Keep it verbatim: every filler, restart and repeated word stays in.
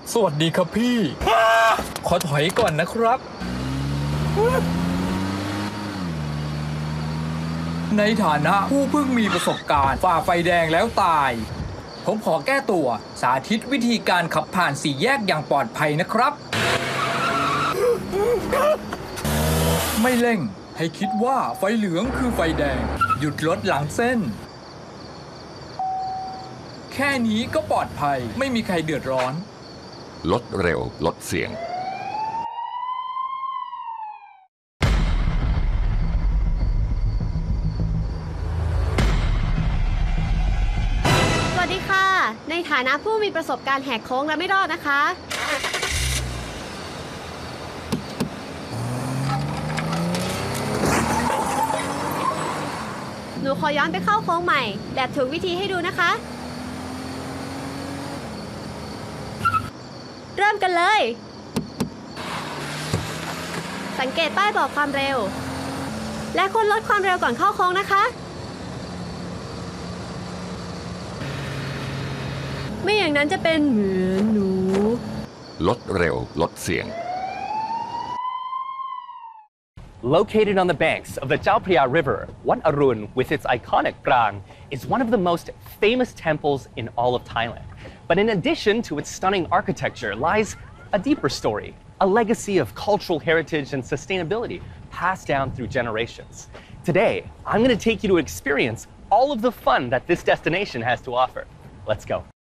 สวัสดีครับพี่ขอถอยก่อนนะครับในฐานะผู้เพิ่งมีประสบการณ์ฝ่าไฟแดงแล้วตายผมขอแก้ตัวสาธิตวิธีการขับผ่านสี่แยกอย่างปลอดภัยนะครับไม่เร่งให้คิดว่าไฟเหลืองคือไฟแดงหยุดรถหลังเส้นแค่นี้ก็ปลอดภัยไม่มีใครเดือดร้อนลดเร็วลดเสียงสวัสดีค่ะในฐานะผู้มีประสบการณ์แหกโค้งและไม่รอดนะคะหนูขอย้อนไปเข้าโค้งใหม่แบบถูกวิธีให้ดูนะคะเริ่มกันเลยสังเกตป้ายบอกความเร็วและควรลดความเร็วก่อนเข้าโค้งนะคะไม่อย่างนั้นจะเป็นเหมือนหนูลดเร็วลดเสียง Located on the banks of the Chao Phraya River, Wat Arun, with its iconic prang, is one of the most famous temples in all of Thailand. But in addition to its stunning architecture lies a deeper story, a legacy of cultural heritage and sustainability passed down through generations. Today, I'm going to take you to experience all of the fun that this destination has to offer. Let's go.